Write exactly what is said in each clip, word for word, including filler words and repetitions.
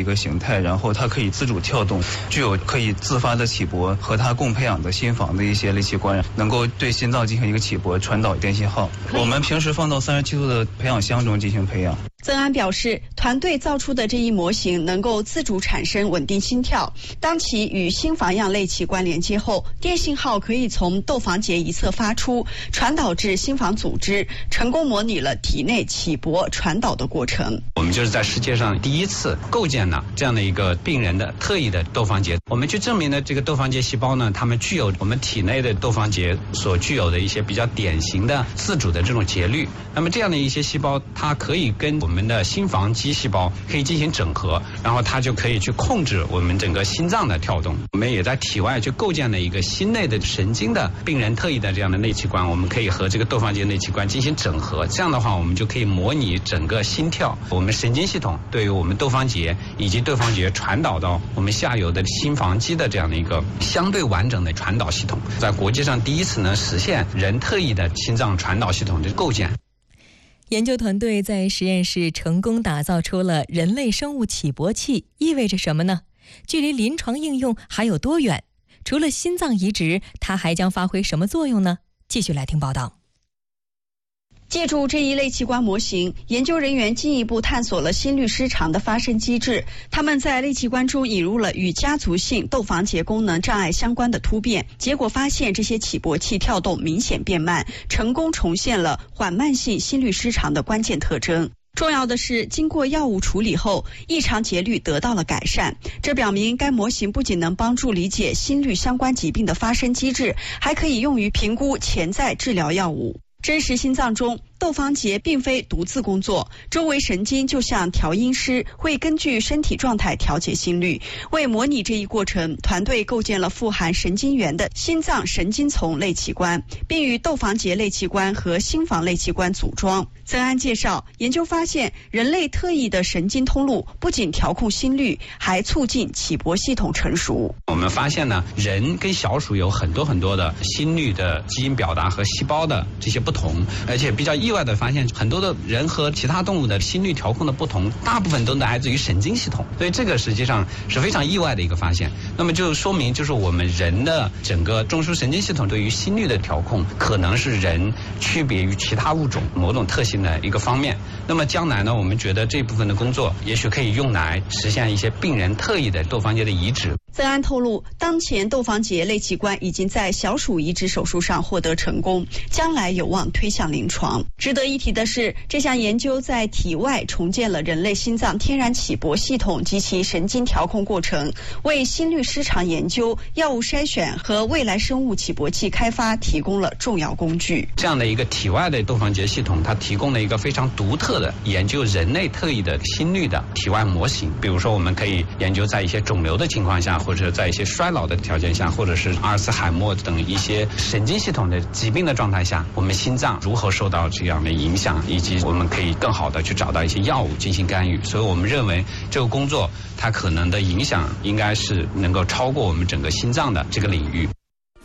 一个形态，然后它可以自主跳动，具有可以自发的起搏，和它共培养的心房的一些类器官，能够对心脏进行一个起搏，传导电信号。我们平时放到三十七度的培养箱中进行培养。 曾安表示，团队造出的这一模型能够自主产生稳定心跳。当其与心房样类器官连接后，电信号可以从窦房结一侧发出，传导至心房组织，成功模拟了体内起搏传导的过程。 我们就是在世界上第一次构建了这样的一个病人的特异的窦房结。我们去证明了这个窦房结细胞呢，它们具有我们体内的窦房结所具有的一些比较典型的自主的这种节律。那么这样的一些细胞，它可以跟我们我们的心房肌细胞可以进行整合，然后它就可以去控制我们整个心脏的跳动。我们也在体外去构建了一个心内的神经的病人特异的这样的内器官，我们可以和这个窦房结内器官进行整合。这样的话，我们就可以模拟整个心跳，我们神经系统对于我们窦房结以及窦房结传导到我们下游的心房肌的这样的一个相对完整的传导系统，在国际上第一次呢实现人特异的心脏传导系统的构建。 研究团队在实验室成功打造出了人类生物起搏器，意味着什么呢？距离临床应用还有多远？除了心脏移植，它还将发挥什么作用呢？继续来听报道。 借助这一类器官模型，研究人员进一步探索了心律失常的发生机制。他们在类器官中引入了与家族性窦房结功能障碍相关的突变，结果发现这些起搏器跳动明显变慢，成功重现了缓慢性心律失常的关键特征。重要的是，经过药物处理后，异常节律得到了改善。这表明该模型不仅能帮助理解心律相关疾病的发生机制，还可以用于评估潜在治疗药物。真实心脏中，窦房结并非独自工作，周围神经就像调音师，会根据身体状态调节心率。为模拟这一过程，团队构建了富含神经元的心脏神经丛类器官，并与窦房结类器官和心房类器官组装。曾安介绍，研究发现，人类特异的神经通路不仅调控心率，还促进起搏系统成熟。 我们发现呢，人跟小鼠有很多很多的心率的基因表达和细胞的这些不同，而且比较意外的发现，很多的人和其他动物的心率调控的不同，大部分都来自于神经系统，所以这个实际上是非常意外的一个发现。那么就说明，就是我们人的整个中枢神经系统对于心率的调控，可能是人区别于其他物种某种特性的一个方面。那么将来呢，我们觉得这部分的工作也许可以用来实现一些病人特异的窦房结的移植。 曾安透露，当前窦房结类器官已经在小鼠移植手术上获得成功，将来有望推向临床。值得一提的是，这项研究在体外重建了人类心脏天然起搏系统及其神经调控过程，为心律失常研究、药物筛选和未来生物起搏器开发提供了重要工具。 这样的一个体外的窦房结系统，它提供了一个非常独特的研究人类特异的心率的体外模型。比如说，我们可以研究在一些肿瘤的情况下，或者在一些衰老的条件下，或者是阿尔茨海默等一些神经系统的疾病的状态下，我们心脏如何受到这样的影响，以及我们可以更好的去找到一些药物进行干预。所以我们认为这个工作它可能的影响应该是能够超过我们整个心脏的这个领域。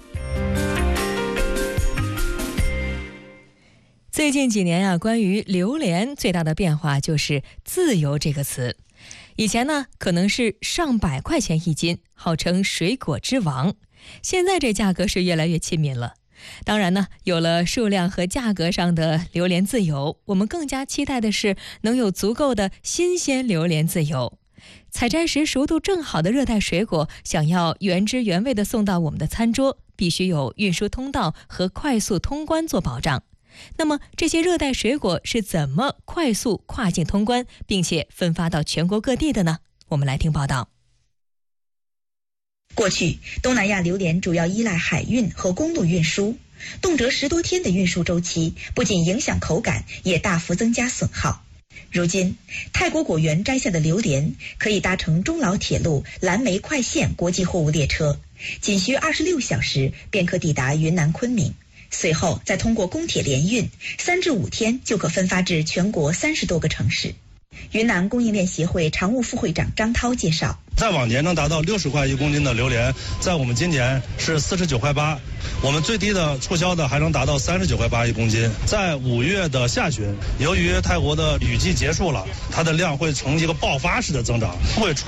最近几年啊，关于榴莲最大的变化就是自由这个词。以前呢，可能是上百块钱一斤，号称水果之王。现在这价格是越来越亲民了。当然呢，有了数量和价格上的榴莲自由，我们更加期待的是能有足够的新鲜榴莲自由。采摘时熟度正好的热带水果，想要原汁原味地送到我们的餐桌，必须有运输通道和快速通关做保障。那么这些热带水果是怎么快速跨境通关，并且分发到全国各地的呢？我们来听报道。 过去，东南亚榴莲主要依赖海运和公路运输，动辄十多天的运输周期，不仅影响口感，也大幅增加损耗。如今，泰国果园摘下的榴莲可以搭乘中老铁路蓝莓快线国际货物列车，仅需二十六小时便可抵达云南昆明。随后再通过公铁联运，三至五天就可分发至全国三十多个城市。云南供应链协会常务副会长张涛介绍， 在往年能达到六十块一公斤的榴莲，在我们今年是四十九块八，我们最低的促销的还能达到三十九块八一公斤。在五月的下旬，由于泰国的雨季结束了，它的量会呈一个爆发式的增长，会出